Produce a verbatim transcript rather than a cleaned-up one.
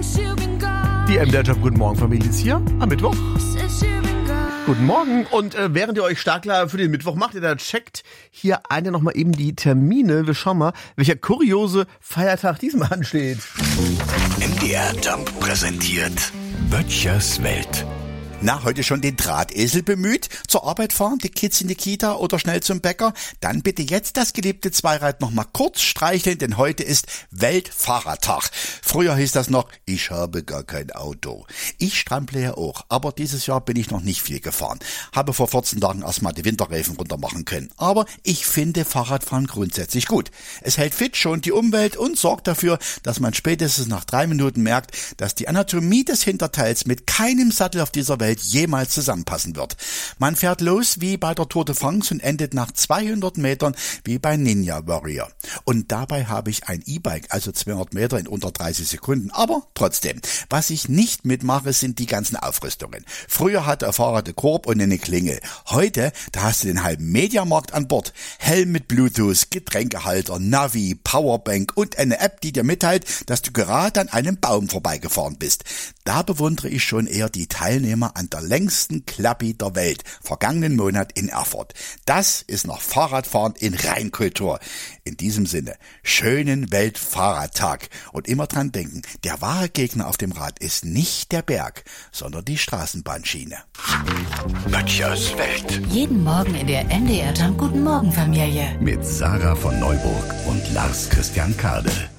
Die M D R Job Guten Morgen Familie ist hier am Mittwoch. Guten Morgen. Und äh, während ihr euch Startklar für den Mittwoch macht, ihr da checkt hier eine nochmal eben die Termine. Wir schauen mal, welcher kuriose Feiertag diesmal ansteht. M D R Jump präsentiert Böttchers Welt. Na, heute schon den Drahtesel bemüht? Zur Arbeit fahren, die Kids in die Kita oder schnell zum Bäcker? Dann bitte jetzt das geliebte Zweirad noch mal kurz streicheln, denn heute ist Weltfahrradtag. Früher hieß das noch, ich habe gar kein Auto. Ich strample ja auch, aber dieses Jahr bin ich noch nicht viel gefahren. Habe vor vierzehn Tagen erstmal die Winterreifen runter machen können. Aber ich finde Fahrradfahren grundsätzlich gut. Es hält fit, schont die Umwelt und sorgt dafür, dass man spätestens nach drei Minuten merkt, dass die Anatomie des Hinterteils mit keinem Sattel auf dieser Welt jemals zusammenpassen wird. Man fährt los wie bei der Tour de France und endet nach zweihundert Metern wie bei Ninja Warrior. Und dabei habe ich ein E-Bike, also zweihundert Meter in unter dreißig Sekunden. Aber trotzdem, was ich nicht mitmache, sind die ganzen Aufrüstungen. Früher hatte ein Fahrrad einen Korb und eine Klingel. Heute, da hast du den halben Mediamarkt an Bord. Helm mit Bluetooth, Getränkehalter, Navi, Powerbank und eine App, die dir mitteilt, dass du gerade an einem Baum vorbeigefahren bist. Da bewundere ich schon eher die Teilnehmer an der längsten Klappi der Welt, vergangenen Monat in Erfurt. Das ist noch Fahrradfahren in Reinkultur. In diesem Sinne, schönen Weltfahrradtag. Und immer dran denken, der wahre Gegner auf dem Rad ist nicht der Berg, sondern die Straßenbahnschiene. Böttchers Welt. Jeden Morgen in der M D R Jump Guten Morgen Familie. Mit Sarah von Neuburg und Lars Christian Kade.